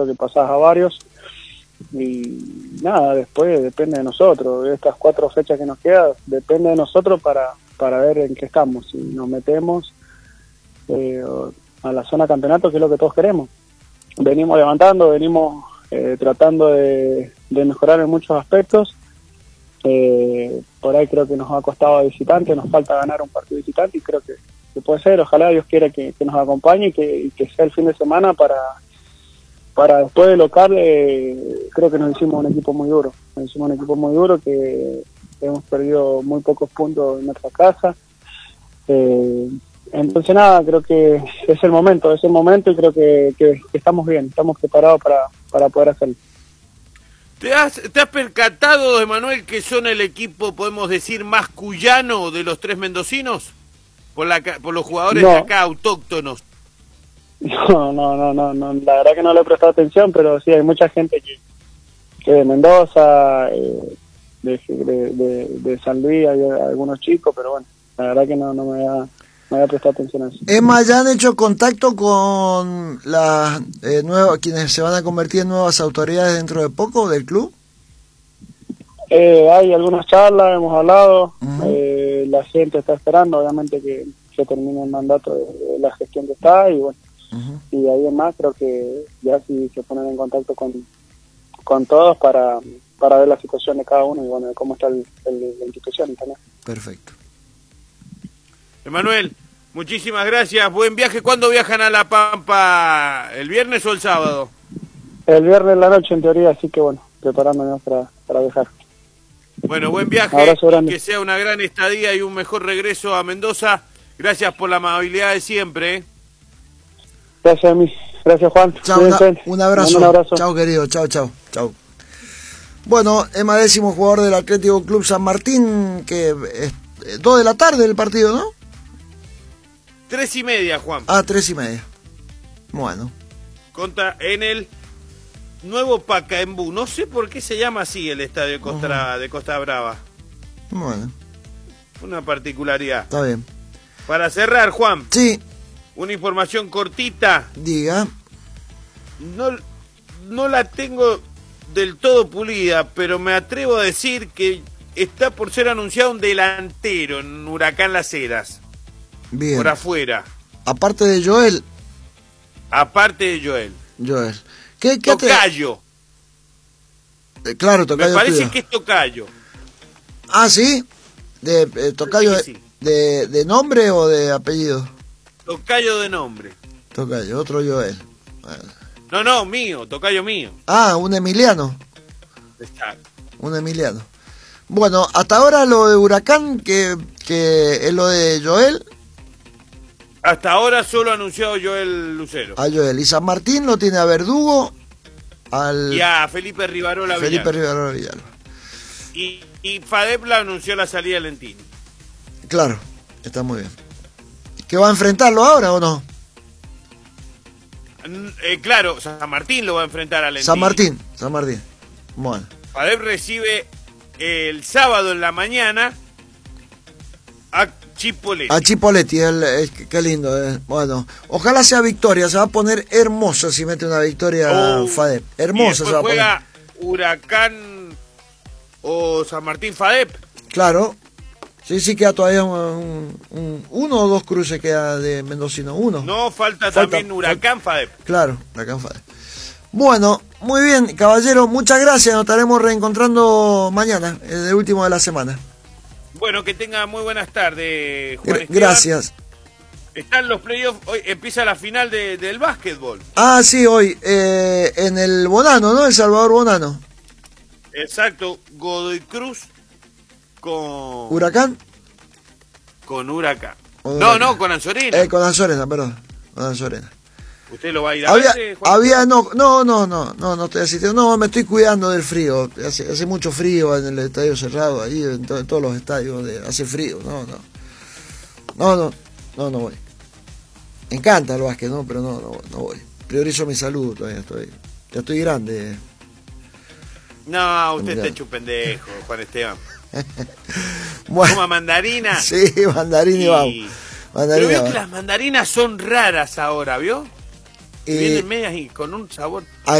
creo que pasás a varios. Y nada, después depende de nosotros. De estas 4 fechas que nos quedan, depende de nosotros para ver en qué estamos. Si nos metemos a la zona campeonato, que es lo que todos queremos. Venimos levantando, venimos tratando de mejorar en muchos aspectos. Por ahí creo que nos ha costado a visitante, nos falta ganar un partido visitante y creo que puede ser. Ojalá Dios quiera que nos acompañe y que sea el fin de semana para después de local. Creo que nos hicimos un equipo muy duro. Que hemos perdido muy pocos puntos en nuestra casa. Entonces nada, creo que es el momento y creo que estamos bien, estamos preparados para poder hacerlo. ¿Te has percatado, Emanuel, que son el equipo, podemos decir, más cuyano de los 3 mendocinos? Por los jugadores de acá, autóctonos. No, la verdad que no le he prestado atención, pero sí hay mucha gente que de Mendoza, de San Luis, hay algunos chicos, pero bueno, la verdad que no me había prestado atención a eso. Emma, ¿ya han hecho contacto con las quienes se van a convertir en nuevas autoridades dentro de poco del club? Hay algunas charlas, hemos hablado. La gente está esperando, obviamente, que se termine el mandato de la gestión que está, y bueno, y ahí en más creo que ya sí se ponen en contacto con todos para ver la situación de cada uno y bueno, de cómo está la institución también. Perfecto. Emanuel, muchísimas gracias, buen viaje. ¿Cuándo viajan a La Pampa? ¿El viernes o el sábado? El viernes en la noche en teoría, así que bueno, preparándonos para viajar. Bueno, buen viaje, que sea una gran estadía y un mejor regreso a Mendoza. Gracias por la amabilidad de siempre. Gracias a mí, gracias Juan. Chao, un abrazo. Chao querido, chao. Bueno, Emma Décimo, jugador del Atlético Club San Martín, que es 2 de la tarde el partido, ¿no? 3:30, Juan. 3:30. Bueno. Conta en el nuevo Pacaembu. No sé por qué se llama así el estadio de Costa Brava. Bueno. Una particularidad. Está bien. Para cerrar, Juan. Sí. Una información cortita. Diga. No la tengo del todo pulida, pero me atrevo a decir que está por ser anunciado un delantero en Huracán Las Heras. Bien. Por afuera. Aparte de Joel. Joel. ¿Qué Tocayo. Claro, Tocayo. Me parece que es Tocayo. ¿Sí? Tocayo sí. ¿De nombre o de apellido? Tocayo de nombre. Tocayo, otro Joel. Bueno. No, mío, Tocayo mío. Un Emiliano. Exacto. Un Emiliano. Bueno, hasta ahora lo de Huracán, que es lo de Joel. Hasta ahora solo ha anunciado Joel Lucero. A Joel. Y San Martín lo tiene a Verdugo, y a Felipe Rivarola Villalba. Y Fadep la anunció la salida de Lentini. Claro, está muy bien. ¿Que va a enfrentarlo ahora o no? Claro, San Martín lo va a enfrentar a Lentini. San Martín. Bueno. Fadep recibe el sábado en la mañana a Chipoletti. Qué lindo. Bueno, ojalá sea victoria. Se va a poner hermoso si mete una victoria Fadep. Hermoso se va a poner. Juega Huracán o San Martín Fadep. Claro. Sí, queda todavía uno o 2 cruces queda de mendocino. Uno. No, falta también Huracán Fadep. Claro, Huracán Fadep. Bueno, muy bien, caballero, muchas gracias. Nos estaremos reencontrando mañana, el último de la semana. Bueno, que tenga muy buenas tardes, Juan Esteban. Gracias. Están los playoffs, hoy empieza la final del básquetbol. Sí, hoy, en el Bonano, ¿no? El Salvador Bonano. Exacto, Godoy Cruz con... ¿Huracán? Con Huracán. No, con Anzorena. Con Anzorena, perdón. Con Anzorena. ¿Usted lo va a ir a ver, Juan? No estoy asistiendo. No, me estoy cuidando del frío. Hace mucho frío en el estadio cerrado, ahí en todos los estadios hace frío. No voy. Me encanta el básquet, ¿no? Pero no voy. Priorizo mi salud todavía, ya estoy grande. No, usted está hecho un pendejo, Juan Esteban. Bueno, ¿Toma mandarina? Sí, mandarina y vamos. Pero veo que las mandarinas son raras ahora, ¿vio? Vienen medias y con un sabor.